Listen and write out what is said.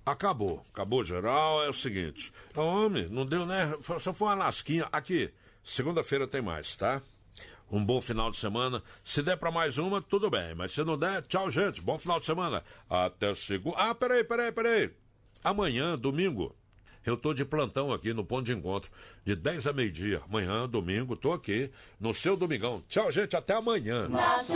Acabou geral, é o seguinte. Homem, não deu, né? Só foi uma lasquinha. Aqui, segunda-feira tem mais, tá? Um bom final de semana. Se der pra mais uma, tudo bem. Mas se não der, tchau, gente. Bom final de semana. Até segunda. Ah, peraí. Amanhã, domingo, eu tô de plantão aqui no ponto de encontro. De 10 a meio-dia. Amanhã, domingo, tô aqui no seu domingão. Tchau, gente. Até amanhã.